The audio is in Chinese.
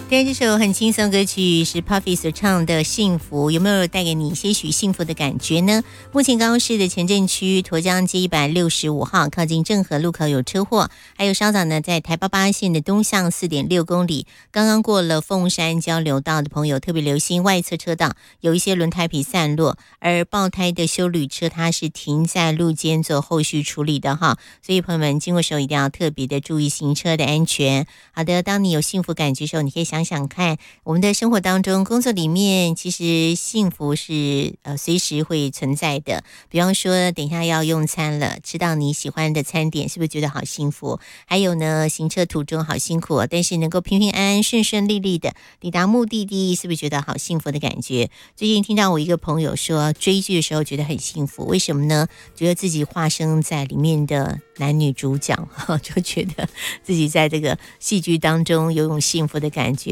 对，这首很轻松歌曲是 Puffy 所唱的《幸福》，有没有带给你些许幸福的感觉呢？目前高雄市的前镇区沱江街165号靠近正和路口有车祸，还有稍早呢，在台888线的东向4.6公里，刚刚过了凤山交流道的朋友特别留心外侧车道有一些轮胎皮散落，而爆胎的休旅车它是停在路肩做后续处理的哈，所以朋友们经过时候一定要特别的注意行车的安全。好的，当你有幸福感觉的时候，你可以想想看，我们的生活当中、工作里面，其实幸福是随时会存在的。比方说，等一下要用餐了，吃到你喜欢的餐点，是不是觉得好幸福？还有呢，行车途中好辛苦，但是能够平平安安、顺顺利利的抵达目的地，是不是觉得好幸福的感觉？最近听到我一个朋友说，追剧的时候觉得很幸福，为什么呢？觉得自己化身在里面的男女主角，就觉得自己在这个戏剧当中有种幸福的感觉。